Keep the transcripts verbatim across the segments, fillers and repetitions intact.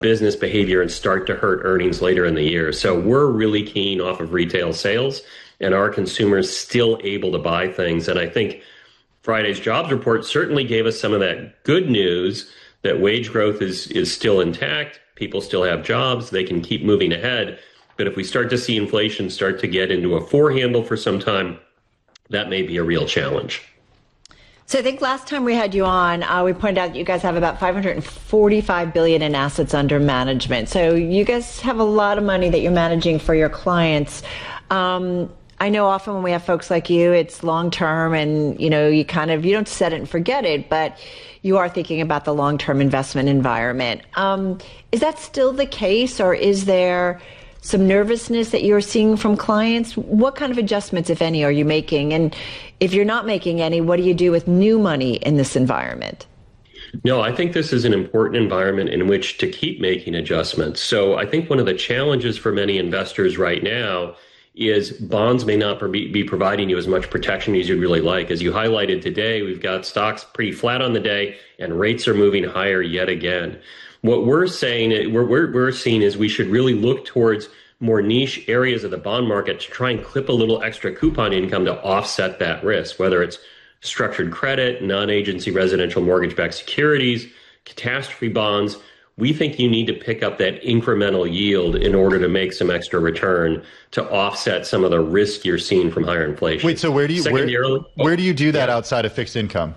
business behavior and start to hurt earnings later in the year. So we're really keen off of retail sales and our consumers still able to buy things. And I think Friday's jobs report certainly gave us some of that good news that wage growth is, is still intact. People still have jobs. They can keep moving ahead. But if we start to see inflation start to get into a four handle for some time, that may be a real challenge. So I think last time we had you on, uh, we pointed out that you guys have about five hundred forty-five billion dollars in assets under management. So you guys have a lot of money that you're managing for your clients. Um, I know often when we have folks like you, it's long term and, you know, you kind of, you don't set it and forget it, but you are thinking about the long-term investment environment. Um, is that still the case, or is there some nervousness that you're seeing from clients? What kind of adjustments, if any, are you making? And if you're not making any, what do you do with new money in this environment? No, I think this is an important environment in which to keep making adjustments. So I think one of the challenges for many investors right now is bonds may not be providing you as much protection as you'd really like. As you highlighted today, we've got stocks pretty flat on the day and rates are moving higher yet again. What we're saying, what we're, we're seeing is we should really look towards more niche areas of the bond market to try and clip a little extra coupon income to offset that risk, whether it's structured credit, non-agency residential mortgage-backed securities, catastrophe bonds. We think you need to pick up that incremental yield in order to make some extra return to offset some of the risk you're seeing from higher inflation. Wait, so where do you where, where do you do that yeah. outside of fixed income?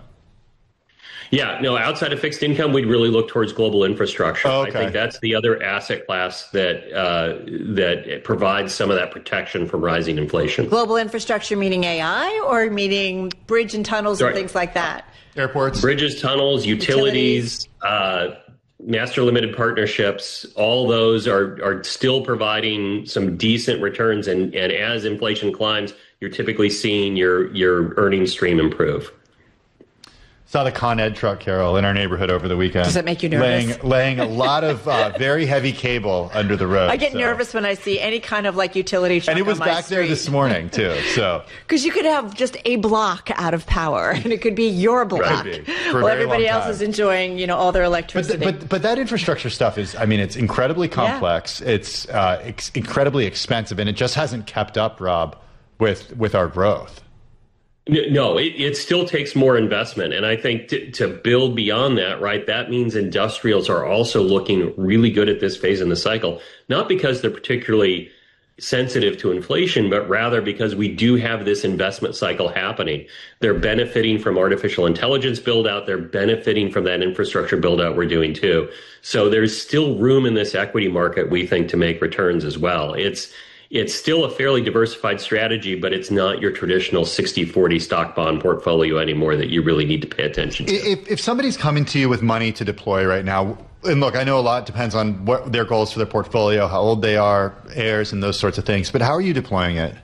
Yeah, no, outside of fixed income, we'd really look towards global infrastructure. Oh, okay. I think that's the other asset class that uh, that provides some of that protection from rising inflation. Global infrastructure meaning A I or meaning bridge and tunnels Sorry. and things like that? Airports? Bridges, tunnels, utilities, utilities. Uh, master limited partnerships, all those are, are still providing some decent returns. And, and as inflation climbs, you're typically seeing your, your earnings stream improve. Saw the Con Ed truck, Carol, in our neighborhood over the weekend. Does that make you nervous? Laying, laying a lot of uh, very heavy cable under the road. I get so. nervous when I see any kind of like utility truck. And it was on my back street. there this morning too. So because you could have just a block out of power, and it could be your block. Right. Well, everybody else is enjoying, you know, all their electricity. But, the, but but that infrastructure stuff is, I mean, it's incredibly complex. Yeah. It's uh, ex- incredibly expensive, and it just hasn't kept up, Rob, with with our growth. No, it, it still takes more investment. And I think to, to build beyond that, right, that means industrials are also looking really good at this phase in the cycle, not because they're particularly sensitive to inflation, but rather because we do have this investment cycle happening. They're benefiting from artificial intelligence build out. They're benefiting from that infrastructure build out we're doing too. So there's still room in this equity market, we think, to make returns as well. It's It's still a fairly diversified strategy, but it's not your traditional sixty forty stock bond portfolio anymore that you really need to pay attention to. If, if somebody's coming to you with money to deploy right now, and look, I know a lot depends on what their goals for their portfolio, how old they are, heirs, and those sorts of things, but how are you deploying it?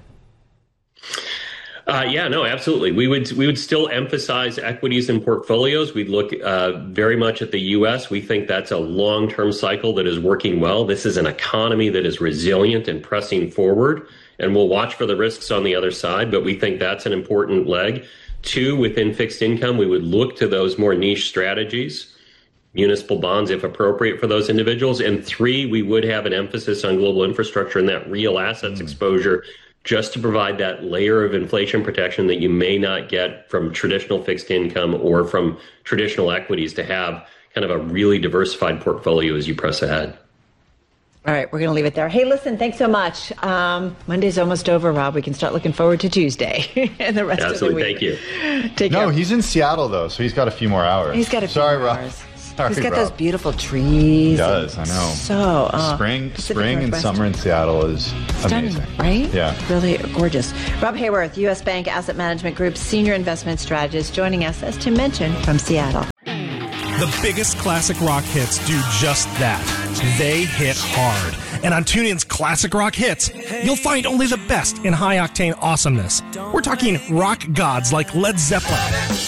Uh, yeah, no, absolutely. We would we would still emphasize equities and portfolios. We'd look uh, very much at the U S. We think that's a long-term cycle that is working well. This is an economy that is resilient and pressing forward, and we'll watch for the risks on the other side, but we think that's an important leg. Two, within fixed income, we would look to those more niche strategies, municipal bonds if appropriate for those individuals. And three, we would have an emphasis on global infrastructure and that real assets mm. exposure, just to provide that layer of inflation protection that you may not get from traditional fixed income or from traditional equities, to have kind of a really diversified portfolio as you press ahead. All right, we're going to leave it there. Hey, listen, thanks so much. Um, Monday's almost over, Rob. We can start looking forward to Tuesday and the rest Absolutely, of the week. Absolutely, thank you. Take no, care. he's in Seattle, though, so he's got a few more hours. He's got a few Sorry, more Rob. hours. Sorry, He's got Rob. those beautiful trees. He does, I know. So, uh, spring, Pacific spring and Northwest. summer in Seattle is Stunning, amazing. Right? Yeah. Really gorgeous. Rob Hayworth, U S Bank Asset Management Group's Senior Investment Strategist, joining us, as Tim mentioned, from Seattle. The biggest classic rock hits do just that. They hit hard. And on TuneIn's Classic Rock Hits, you'll find only the best in high-octane awesomeness. We're talking rock gods like Led Zeppelin,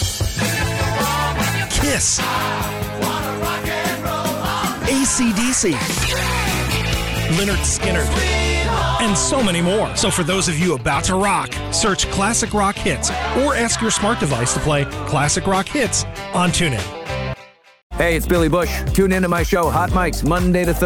Kiss, A C D C, Lynyrd Skynyrd, and so many more. So for those of you about to rock, search Classic Rock Hits or ask your smart device to play Classic Rock Hits on TuneIn. Hey, it's Billy Bush. Tune in to my show, Hot Mics, Monday to Thursday.